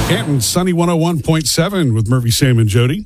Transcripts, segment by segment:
Canton, Sunny 101.7 with Murphy, Sam, and Jody.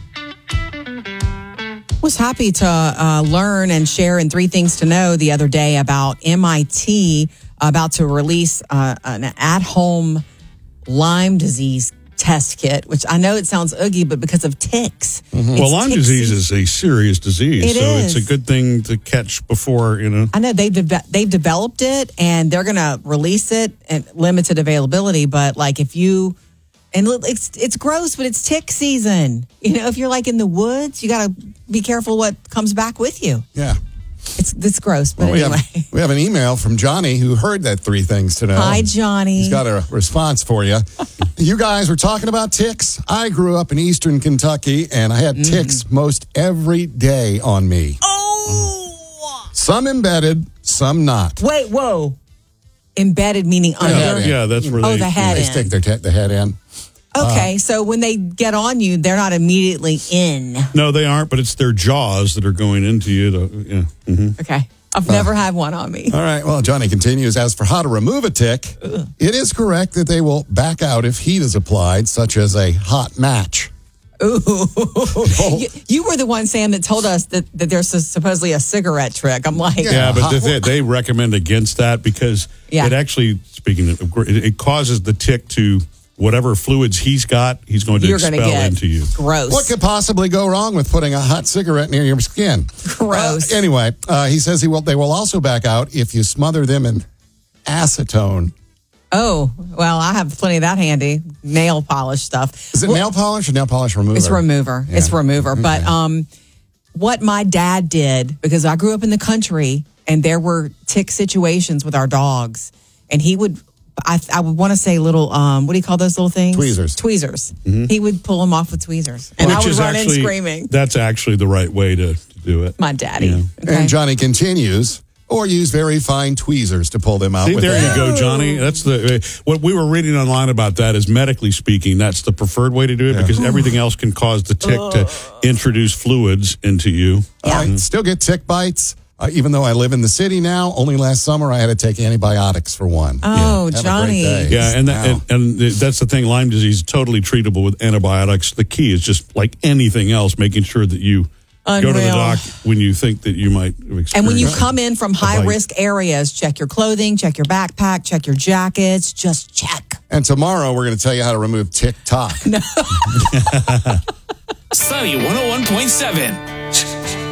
Was happy to learn and share in 3 Things to Know the other day about MIT about to release an at-home Lyme disease test kit, which I know it sounds oogie, but because of ticks. Well, Lyme disease is a serious disease, it's a good thing to catch before, I know they've developed it, and they're going to release it at limited availability, but like if you... And it's gross, but it's tick season. If you're like in the woods, you got to be careful what comes back with you. Yeah. It's gross, but well, anyway. We have an email from Johnny who heard that 3 Things to Know. Hi, Johnny. He's got a response for you. You guys were talking about ticks. I grew up in eastern Kentucky, and I had ticks most every day on me. Oh! Some embedded, some not. Wait, whoa. Embedded meaning under? Yeah, that's where the head they in. stick the head in. Okay, so when they get on you, they're not immediately in. No, they aren't, but it's their jaws that are going into you. Okay. I've never had one on me. All right. Well, Johnny continues. As for how to remove a tick, it is correct that they will back out if heat is applied, such as a hot match. Ooh. You were the one, Sam, that told us that there's supposedly a cigarette trick. I'm like... Yeah, but they recommend against that because it actually, speaking of, it causes the tick to... Whatever fluids he's got, he's going to expel into you. Gross. What could possibly go wrong with putting a hot cigarette near your skin? Gross. Anyway, he says they will also back out if you smother them in acetone. Oh, well, I have plenty of that handy. Nail polish stuff. Is it nail polish or nail polish remover? It's remover. Yeah. It's remover. But what my dad did, because I grew up in the country and there were tick situations with our dogs, and he would... I would want to say little, what do you call those little things? Tweezers. Tweezers. He would pull them off with tweezers. And I would run in screaming. That's actually the right way to do it. My daddy. Yeah. Okay. And Johnny continues, or use very fine tweezers to pull them out. See, with there that. you go, Johnny. That's what we were reading online about that is medically speaking, that's the preferred way to do it because everything else can cause the tick to introduce fluids into you. I still get tick bites. Even though I live in the city now, only last summer I had to take antibiotics for one. Oh, Have a great Johnny. day. Yeah, and that's the thing. Lyme disease is totally treatable with antibiotics. The key is just like anything else, making sure that you go to the doc when you think that you might experience. And when you come in from high-risk areas, check your clothing, check your backpack, check your jackets, just check. And tomorrow we're going to tell you how to remove TikTok. Sunny 101.7.